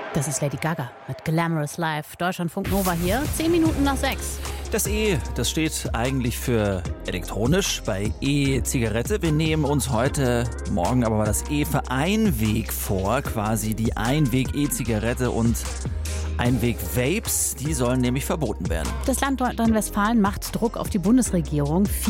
Das ist Lady Gaga mit Glamorous Life. Deutschlandfunk Nova hier, 10 Minuten nach 6. Das E, das steht eigentlich für elektronisch bei E-Zigarette. Wir nehmen uns heute Morgen aber mal das E für Einweg vor, quasi die Einweg-E-Zigarette und Einweg-Vapes, die sollen nämlich verboten werden. Das Land Nordrhein-Westfalen macht Druck auf die Bundesregierung.